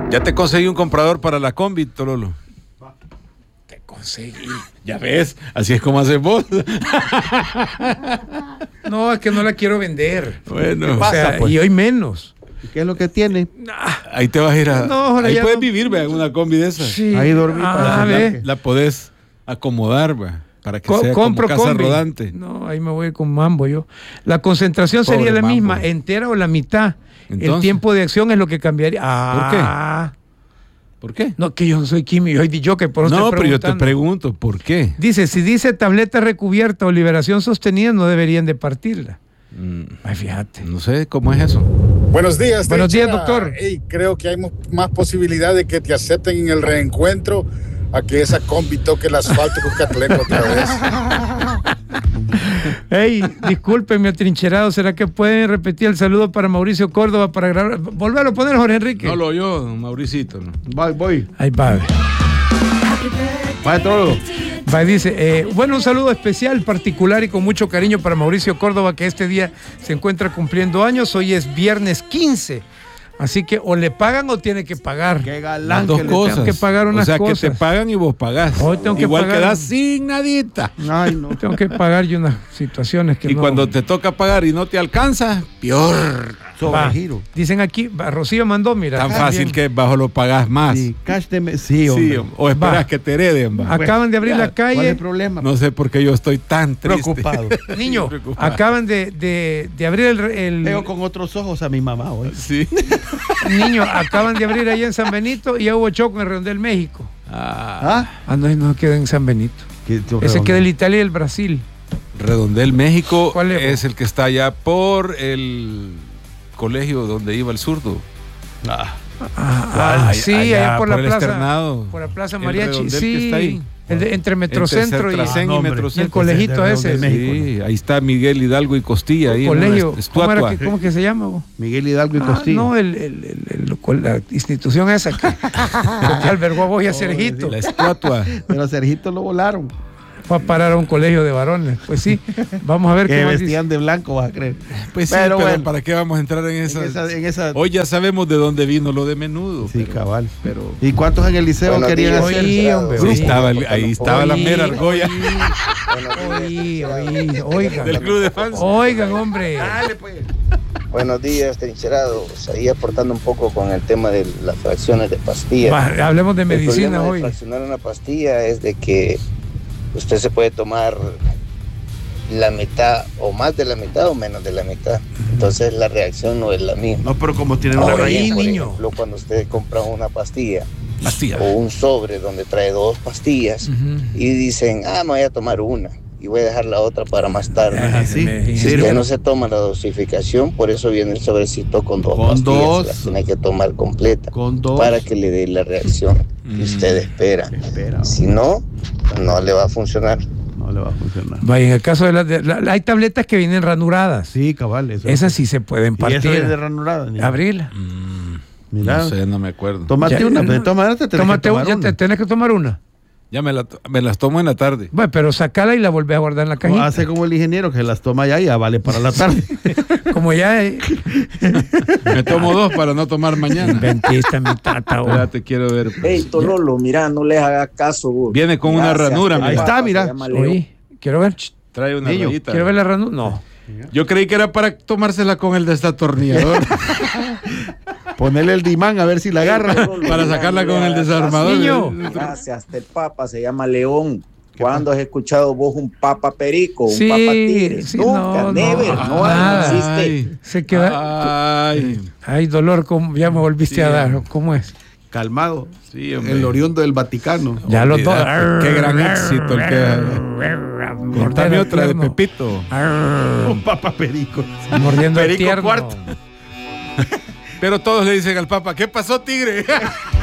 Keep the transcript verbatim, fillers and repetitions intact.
Ya te conseguí un comprador para la combi, Tololo. Te conseguí. Ya ves, así es como haces vos. No, es que no la quiero vender. Bueno, o pasa, sea, pues. Y hoy menos. ¿Qué es lo que tiene? Ahí te vas a ir a... No, ahí puedes no. vivir, ve, en una combi de esas. Sí. Ahí dormí Ah, para ve. La podés acomodar, ve, para que Co- sea compro como casa combi. rodante. No, ahí me voy con mambo yo. La concentración Pobre sería la mambo. misma, entera o la mitad. Entonces, el tiempo de acción es lo que cambiaría. Ah, ¿por qué? no, que yo no soy químico, yo soy yo por eso No, estoy pero yo te preguntando. pregunto, ¿por qué? Dice, si dice tableta recubierta o liberación sostenida, no deberían de partirla. Mm, Ay, fíjate. no sé cómo es eso. Buenos días, Buenos días, Trinchera. doctor. Ey, creo que hay mo- más posibilidad de que te acepten en el reencuentro a que esa combi toque el asfalto con Catleco otra vez. Hey, discúlpenme, atrincherado, ¿será que pueden repetir el saludo para Mauricio Córdoba para grabar? Volverlo a poner, Jorge Enrique. No lo oyó, Mauricito. ¿No? Voy, voy. Ahí va. Vaya todo. Va, dice, eh, bueno, un saludo especial, particular y con mucho cariño para Mauricio Córdoba, que este día se encuentra cumpliendo años. Hoy es viernes quince. Así que o le pagan o tiene que pagar. Qué Las galán dos que le cosas. tengo que pagar unas o sea, cosas. que te pagan y vos pagás. Hoy tengo que Igual pagar. quedás sin nadita. tengo. Ay, no. Tengo que pagar yo unas situaciones que Y no... cuando te toca pagar y no te alcanza, peor. Sobre Va. giro. Dicen aquí, va, Rocío mandó, mira. Tan acá fácil bien. que bajo lo pagás más. Sí, cash de me- sí, hombre. Sí, o esperas Va. que te hereden. Va. Acaban de abrir Ya, la ¿cuál es calle. el problema? No sé por qué yo estoy tan triste. Preocupado. Niño, Preocupado. acaban de, de, de abrir el, el- Veo con otros ojos a mi mamá hoy. Sí. niño, acaban de abrir ahí en San Benito y ya hubo choco en Redondel, México. Ah, ¿Ah? Ah, no, no queda en San Benito. ¿Qué- qué- Ese queda el Italia y el Brasil. Redondel, México ¿Cuál es, es el que está allá por el colegio donde iba el zurdo. Ah, Ah, ah, sí, allá, allá por, por la el plaza. externado. Por la plaza El Mariachi. Redondel que Sí. está ahí. El de- entre Metrocentro y, Entre Tracén Ah, no, y hombre. y el Metrocentro. colegito de ese. Redondel, Sí. Sí, ahí está Miguel Hidalgo y Costilla. Ahí en Colegio. una ¿Cómo, era estatua. que, ¿Cómo que se llama? vos? Miguel Hidalgo y Ah, Costilla. no, el, el, el- el- la institución esa que, que albergó a vos y a Sergito. La estatua. Pero a Sergito lo volaron. Fue a parar a un colegio de varones. Pues sí, vamos a ver Que qué más dice. vestían de blanco, vas a creer. Pues sí, Pero pero, bueno. ¿para qué vamos a entrar en esa? En esa, en esa- Hoy ya sabemos de dónde vino lo de menudo. Sí, pero- cabal. Pero ¿Y cuántos en el liceo Buenos querían días, hacer? Oí, hombre, sí, oí. estaba el- ahí estaba la Oí, mera argolla Oí, oí, oigan. del club de fans. Oigan, hombre. Buenos días, trincherados. Ahí aportando un poco con el tema de las fracciones de pastillas. Va, hablemos de El medicina problema de hoy. fraccionar una pastilla es de que usted se puede tomar la mitad o más de la mitad o menos de la mitad. Entonces la reacción no es la misma. No, pero como tienen una Ahora raíz. bien, por niño. ejemplo, cuando usted compra una pastilla Pastilla. o un sobre donde trae dos pastillas Ujú. y dicen, ah, me voy a tomar una y voy a dejar la otra para más tarde. Ajá, sí. Sí, Si Sí, usted no se toma la dosificación, por eso viene el sobrecito con dos Con pastillas. dos. Las tiene que tomar completa Con dos. para que le dé la reacción que usted espera. Espera, Si no, no le va a funcionar. no le va a funcionar. Va, y en el caso de las de- la- hay tabletas que vienen ranuradas. Sí, cabal. Eso Esas sí se pueden ¿Y esa es de partir. ranurada? ni- Abrirla. Mm, Mira. no sé, no me acuerdo. Tómate Ya, una, no. pero de todas maneras te tenés Tómate que un- tomar ya una. te tenés que tomar una. Ya me, la, me las tomo en la tarde. Bueno, pero sacala y la volvés a guardar en la No, cajita. hace como el ingeniero que las toma ya y ya vale para la tarde. Como ya eh, Me tomo dos para no tomar mañana. inventista mi tata. vos. Espérate, quiero ver. Hey, Tololo, mira, no les hagas caso, vos. Viene con una Gracias, ranura, papá, Ahí está, se mira. llama Leo. Oí, quiero ver. Trae una Niño, rayita. Quiero ver la ranura. No. Yo creí que era para tomársela con el desatornillador. Ponerle el dimán a ver si la agarra. Tololo, para mira, sacarla no con le el hagas desarmador. Niño. caso. Gracias, hasta el papa se llama León. ¿Cuándo has escuchado vos un papa perico, un Sí, papa tigre? sí, Nunca, no, never, no, no, nada. existe. Ay, Se queda. ay. Ay, dolor, ¿cómo? Ya me volviste Sí. a dar. ¿Cómo es? Calmado. Sí, hombre. El oriundo del Vaticano. Ya los dos. Olvídate, qué gran éxito el que. Contame otra de Pepito. Un papa perico. Mordiendo el Perico tierno. cuarto. Pero todos le dicen al Papa, ¿qué pasó, tigre?